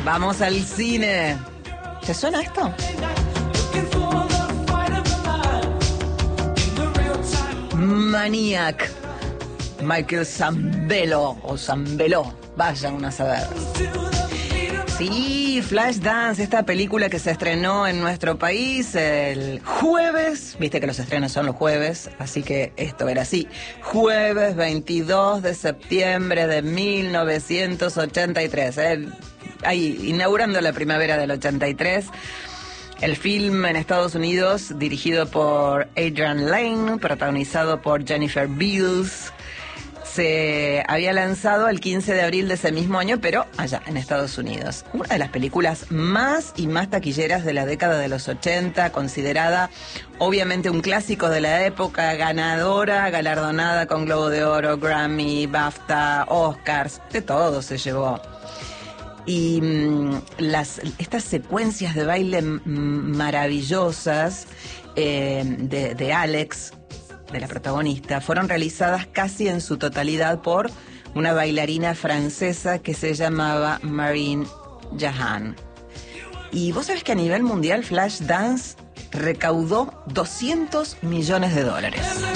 Vamos al cine. ¿Te suena esto? Maniac. Michael Zambello o Zambello, vayan a saber. Sí, Flashdance, esta película que se estrenó en nuestro país el jueves, viste que los estrenos son los jueves, así que esto era así, jueves 22 de septiembre de 1983, ahí, inaugurando la primavera del 83. El film en Estados Unidos, dirigido por Adrian Lyne, protagonizado por Jennifer Beals, se había lanzado el 15 de abril de ese mismo año, pero allá, en Estados Unidos. Una de las películas más y más taquilleras de la década de los 80, considerada obviamente un clásico de la época, ganadora, galardonada con Globo de Oro, Grammy, BAFTA, Oscars, de todo se llevó. Y estas secuencias de baile maravillosas de Alex, de la protagonista, fueron realizadas casi en su totalidad por una bailarina francesa que se llamaba Marine Jahan. Y vos sabés que a nivel mundial Flashdance recaudó $200 millones.